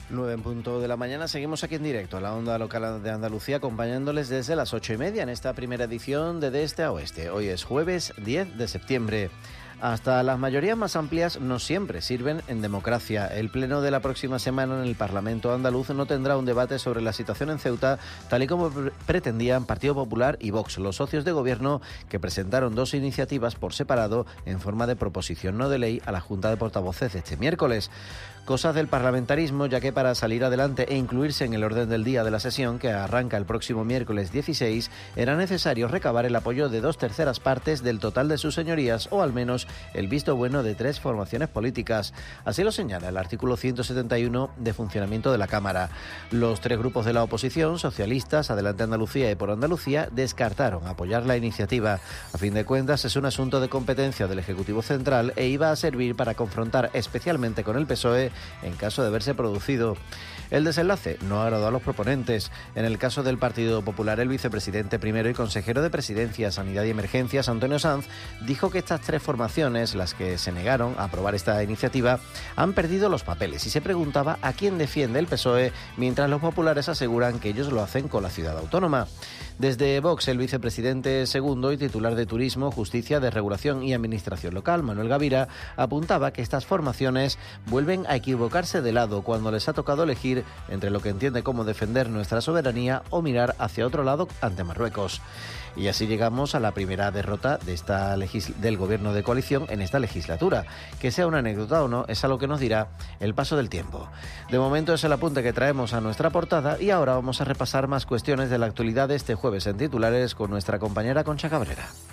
9 en punto de la mañana, seguimos aquí en directo a la onda local de Andalucía, acompañándoles desde las 8:30 en esta primera edición de Este a Oeste. Hoy es jueves 10 de septiembre. Hasta las mayorías más amplias no siempre sirven en democracia. El pleno de la próxima semana en el Parlamento andaluz no tendrá un debate sobre la situación en Ceuta, tal y como pretendían Partido Popular y Vox, los socios de gobierno que presentaron dos iniciativas por separado en forma de proposición no de ley a la Junta de Portavoces de este miércoles. Cosas del parlamentarismo, ya que para salir adelante e incluirse en el orden del día de la sesión, que arranca el próximo miércoles 16, era necesario recabar el apoyo de 2/3 partes del total de sus señorías, o al menos el visto bueno de 3 formaciones políticas. Así lo señala el artículo 171 de funcionamiento de la Cámara. Los 3 grupos de la oposición, socialistas, Adelante Andalucía y Por Andalucía, descartaron apoyar la iniciativa. A fin de cuentas, es un asunto de competencia del Ejecutivo Central e iba a servir para confrontar especialmente con el PSOE en caso de verse producido. El desenlace no agradó a los proponentes. En el caso del Partido Popular, el vicepresidente primero y consejero de Presidencia, Sanidad y Emergencias, Antonio Sanz, dijo que estas 3 formaciones, las que se negaron a aprobar esta iniciativa, han perdido los papeles y se preguntaba a quién defiende el PSOE, mientras los populares aseguran que ellos lo hacen con la ciudad autónoma. Desde Vox, el vicepresidente segundo y titular de Turismo, Justicia, Desregulación y Administración Local, Manuel Gavira, apuntaba que estas formaciones vuelven a equivocarse de lado cuando les ha tocado elegir entre lo que entiende como defender nuestra soberanía o mirar hacia otro lado ante Marruecos. Y así llegamos a la primera derrota del gobierno de coalición en esta legislatura. Que sea una anécdota o no, es algo que nos dirá el paso del tiempo. De momento es el apunte que traemos a nuestra portada y ahora vamos a repasar más cuestiones de la actualidad de este jueves en titulares con nuestra compañera Concha Cabrera.